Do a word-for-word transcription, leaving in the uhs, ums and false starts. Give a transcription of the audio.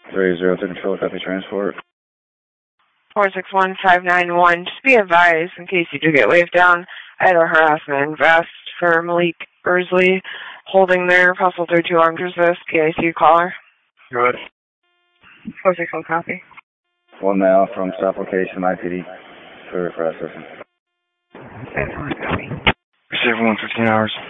three zero to control, copy transport. four six one five nine one. Just be advised, in case you do get waved down, I had a harassment vest for Malik Bursley holding there, possible thirty two armed resist, K I C caller. Go ahead. four six one copy. One now from South Location, I P D for processing. Excellent copy. Receiver one fifteen hours.